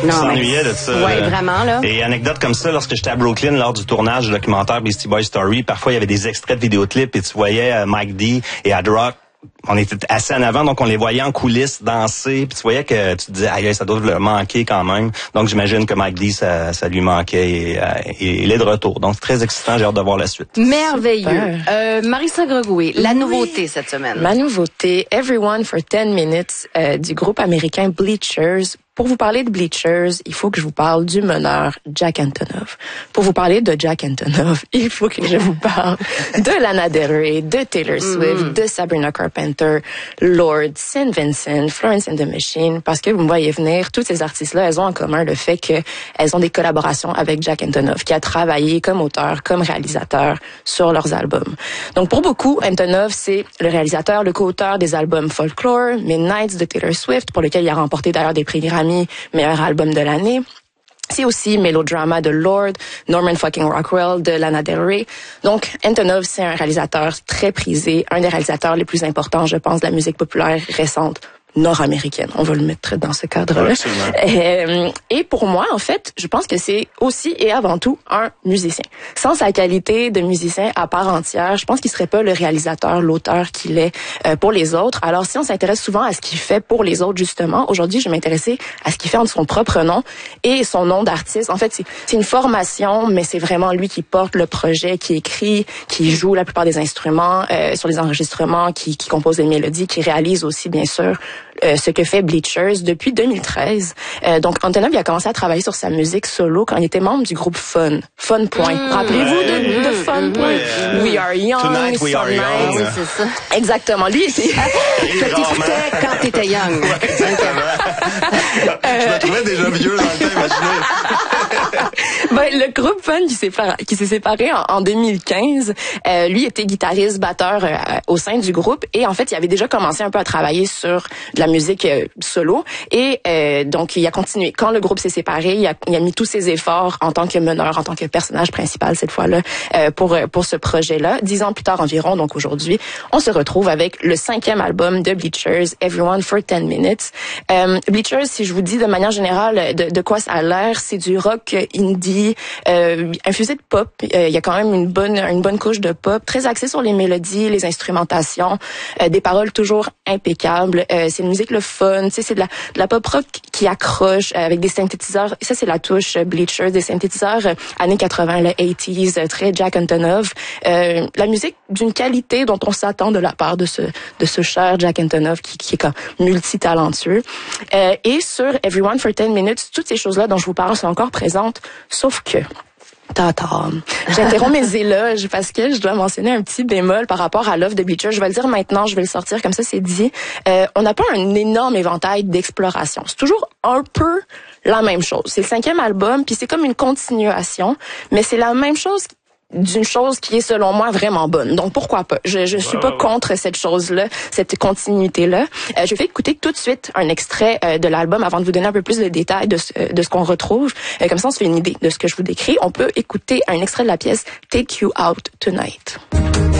Non, s'ennuyait de ça. Ouais, vraiment, là. Et anecdote comme ça, lorsque j'étais à Brooklyn lors du tournage du documentaire Beastie Boys Story, parfois il y avait des extraits de vidéoclips et tu voyais Mike D et Ad Rock. On était assez en avant, donc on les voyait en coulisses danser, puis tu voyais que tu te disais, aïe, ça doit leur manquer quand même. Donc j'imagine que Mike D, ça lui manquait et il est de retour. Donc c'est très excitant, j'ai hâte de voir la suite. Merveilleux. Marissa Gregoué, la nouveauté cette semaine. Ma nouveauté, Everyone for 10 Minutes, du groupe américain Bleachers. Pour vous parler de Bleachers, il faut que je vous parle du meneur Jack Antonoff. Pour vous parler de Jack Antonoff, il faut que je vous parle de Lana Del Rey, de Taylor Swift, de Sabrina Carpenter, Lorde, St. Vincent, Florence and the Machine, parce que vous me voyez venir, toutes ces artistes-là, elles ont en commun le fait qu'elles ont des collaborations avec Jack Antonoff, qui a travaillé comme auteur, comme réalisateur sur leurs albums. Donc pour beaucoup, Antonoff, c'est le réalisateur, le co-auteur des albums Folklore, Midnights de Taylor Swift, pour lequel il a remporté d'ailleurs des prix Grammy, meilleur album de l'année. C'est aussi Melodrama de Lorde, Norman fucking Rockwell de Lana Del Rey. Donc, Antonoff, c'est un réalisateur très prisé, un des réalisateurs les plus importants, je pense, de la musique populaire récente nord-américaine. On va le mettre dans ce cadre-là. Et pour moi, en fait, je pense que c'est aussi et avant tout un musicien. Sans sa qualité de musicien à part entière, je pense qu'il serait pas le réalisateur, l'auteur qu'il est pour les autres. Alors, si on s'intéresse souvent à ce qu'il fait pour les autres, justement, aujourd'hui, je vais m'intéresser à ce qu'il fait en son propre nom et son nom d'artiste. En fait, c'est une formation, mais c'est vraiment lui qui porte le projet, qui écrit, qui joue la plupart des instruments sur les enregistrements, qui compose les mélodies, qui réalise aussi, bien sûr, ce que fait Bleachers depuis 2013. Donc, Antonoff, il a commencé à travailler sur sa musique solo quand il était membre du groupe Fun. Fun Point. Rappelez-vous de Fun Point? We Are Young. Tonight We Are Young. Oui, c'est ça. Exactement. Lui, c'est... Que t'écoutais quand t'étais young. Je me trouvais déjà vieux dans le temps, imaginez. Le groupe Fun qui s'est séparé en 2015, lui était guitariste, batteur au sein du groupe et en fait, il avait déjà commencé un peu à travailler sur de la musique solo et donc il a continué. Quand le groupe s'est séparé, il a mis tous ses efforts en tant que meneur, en tant que personnage principal cette fois-là pour ce projet-là. 10 ans plus tard environ, donc aujourd'hui, on se retrouve avec le 5e album de Bleachers, Everyone for 10 Minutes. Bleachers, si je vous dis de manière générale de quoi ça a l'air, c'est du rock indie, infusé de pop. Il y a quand même une bonne couche de pop, très axée sur les mélodies, les instrumentations, des paroles toujours impeccables. C'est une musique le fun, tu sais, c'est de la pop rock qui accroche avec des synthétiseurs. Ça, c'est la touche Bleachers, des synthétiseurs années 80, le 80s, très Jack Antonoff. La musique d'une qualité dont on s'attend de la part de ce cher Jack Antonoff qui est comme multitalentueux. Et sur Everyone for 10 Minutes, toutes ces choses-là dont je vous parle sont encore présentes, sauf que j'interromps mes éloges parce que je dois mentionner un petit bémol par rapport à l'offre de Bleachers. Je vais le dire maintenant, je vais le sortir comme ça, c'est dit. On n'a pas un énorme éventail d'exploration. C'est toujours un peu la même chose. C'est le 5e album, puis c'est comme une continuation, mais c'est la même chose d'une chose qui est selon moi vraiment bonne. Donc pourquoi pas? Je suis pas contre cette chose-là, cette continuité-là. Je vais écouter tout de suite un extrait de l'album avant de vous donner un peu plus de détails de ce qu'on retrouve. Comme ça, on se fait une idée de ce que je vous décris. On peut écouter un extrait de la pièce Take You Out Tonight.